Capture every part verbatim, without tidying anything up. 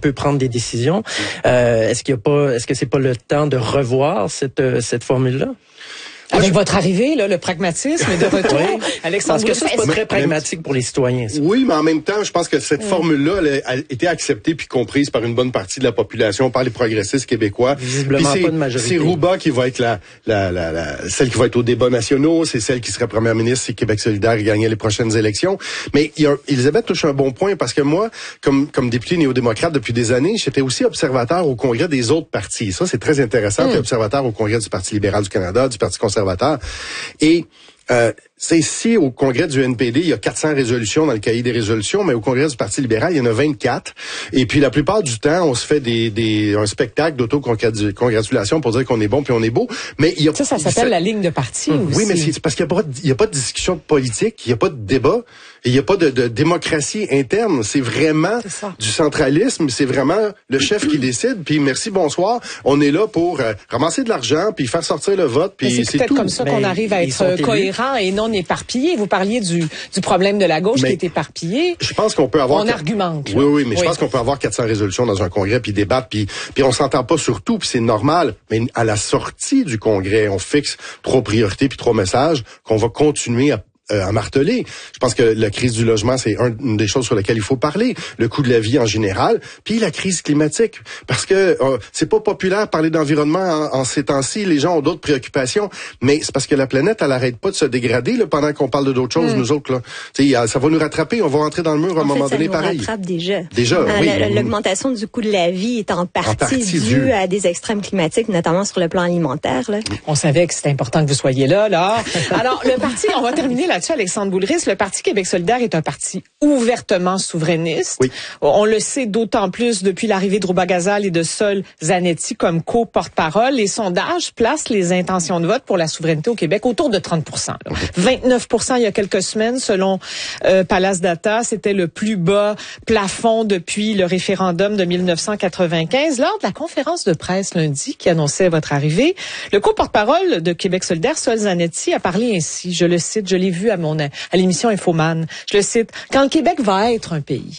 peut prendre des décisions. Euh, est-ce qu'il y a pas, est-ce que c'est pas le temps de revoir cette cette formule-là? Avec je... votre arrivée, là, le pragmatisme est de retour. Oui. Alexandre, parce que ça, c'est pas très pragmatique pour les citoyens. Ça. Oui, mais en même temps, je pense que cette mmh. formule-là elle a été acceptée puis comprise par une bonne partie de la population, par les progressistes québécois. Visiblement puis pas de majorité. C'est Rouba qui va être la, la, la, la, celle qui va être aux débats nationaux, c'est celle qui serait première ministre si Québec solidaire gagnait les prochaines élections. Mais il y a, Elisabeth touche un bon point parce que moi, comme, comme député néo-démocrate depuis des années, j'étais aussi observateur au congrès des autres partis. Ça, c'est très intéressant. Mmh. Observateur au congrès du Parti libéral du Canada, du Parti conservateur. Et euh, c'est ici, au congrès du N P D, il y a quatre cents résolutions dans le cahier des résolutions, mais au congrès du Parti libéral, il y en a vingt-quatre. Et puis, la plupart du temps, on se fait des, des un spectacle d'auto-congratulation pour dire qu'on est bon puis on est beau. Mais il y a Ça, ça s'appelle ça, la ligne de parti hum, aussi. Oui, mais c'est parce qu'il n'y a, il y a pas de discussion politique, il n'y a pas de débat, il n'y a pas de, de démocratie interne. C'est vraiment du centralisme, c'est vraiment le chef qui décide. Puis, merci, bonsoir. On est là pour euh, ramasser de l'argent, puis faire sortir le vote, puis c'est, c'est peut-être tout. comme ça qu'on mais arrive à être cohérent et non éparpillé. Vous parliez du, du problème de la gauche mais qui est éparpillé. Je pense qu'on peut avoir... On argumente. Là. Oui, oui, mais oui. je pense qu'on peut avoir quatre cents résolutions dans un congrès, puis débattre, puis, puis on s'entend pas sur tout, puis c'est normal. Mais à la sortie du congrès, on fixe trois priorités puis trois messages qu'on va continuer à Euh, à marteler. Je pense que la crise du logement, c'est un, une des choses sur lesquelles il faut parler. Le coût de la vie en général, puis la crise climatique. Parce que euh, c'est pas populaire parler d'environnement en, en ces temps-ci. Les gens ont d'autres préoccupations. Mais c'est parce que la planète, elle arrête pas de se dégrader là, pendant qu'on parle de d'autres choses, mmh. nous autres. Là. T'sais, ça va nous rattraper. On va rentrer dans le mur à un en moment fait, donné, ça nous pareil. rattrape déjà. Déjà, euh, oui. L'augmentation du coût de la vie est en partie, en partie due à des extrêmes climatiques, notamment sur le plan alimentaire. Là. On savait que c'était important que vous soyez là. là. Alors, le parti, on va terminer là-dessus, Alexandre Boulris. Le Parti Québec solidaire est un parti ouvertement souverainiste. Oui. On le sait d'autant plus depuis l'arrivée de Rouba Gazal et de Sol Zanetti comme co-porte-parole. Les sondages placent les intentions de vote pour la souveraineté au Québec autour de trente pour cent. Là. vingt-neuf pour cent il y a quelques semaines, selon euh, Palace Data. C'était le plus bas plafond depuis le référendum de mille neuf cent quatre-vingt-quinze. Lors de la conférence de presse lundi qui annonçait votre arrivée, le co-porte-parole de Québec solidaire, Sol Zanetti, a parlé ainsi. Je le cite, je l'ai vu à mon à l'émission Infoman. Je le cite. Quand le Québec va être un pays.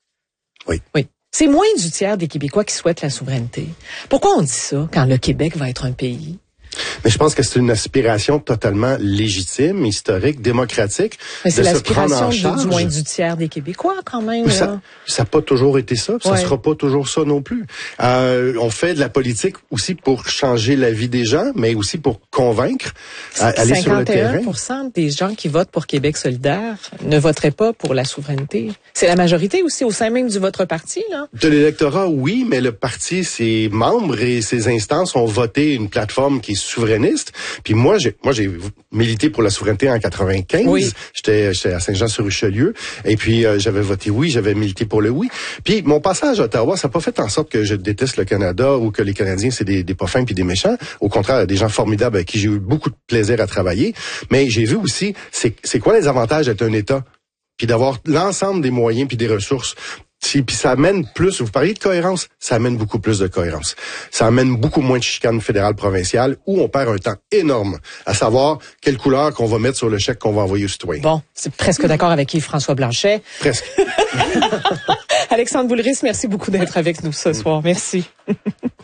Oui. Oui. C'est moins du tiers des Québécois qui souhaitent la souveraineté. Pourquoi on dit ça quand le Québec va être un pays? Mais je pense que c'est une aspiration totalement légitime, historique, démocratique. Mais c'est de se prendre en l'aspiration charge. Du, du moins du tiers des Québécois, quand même. Ça n'a pas toujours été ça, puis ouais. ça sera pas toujours ça non plus. Euh, on fait de la politique aussi pour changer la vie des gens, mais aussi pour convaincre, à, aller sur le terrain. cinquante et un pour cent des gens qui votent pour Québec solidaire ne voteraient pas pour la souveraineté. C'est la majorité aussi au sein même de votre parti, là? De l'électorat, oui, mais le parti, ses membres et ses instances ont voté une plateforme qui est souverainiste. Puis moi, j'ai moi j'ai milité pour la souveraineté en quatre-vingt-quinze. Oui. J'étais j'étais à Saint-Jean-sur-Richelieu et puis euh, j'avais voté oui, j'avais milité pour le oui. Puis mon passage à Ottawa, ça n'a pas fait en sorte que je déteste le Canada ou que les Canadiens c'est des des pas fins puis des méchants. Au contraire, des gens formidables avec qui j'ai eu beaucoup de plaisir à travailler. Mais j'ai vu aussi c'est c'est quoi les avantages d'être un État puis d'avoir l'ensemble des moyens puis des ressources. Puis ça amène plus, vous parliez de cohérence, ça amène beaucoup plus de cohérence. Ça amène beaucoup moins de chicanes fédérales provinciales où on perd un temps énorme à savoir quelle couleur qu'on va mettre sur le chèque qu'on va envoyer aux citoyens. Bon, c'est presque d'accord avec Yves-François Blanchet. Presque. Alexandre Boulris, merci beaucoup d'être avec nous ce soir. Merci.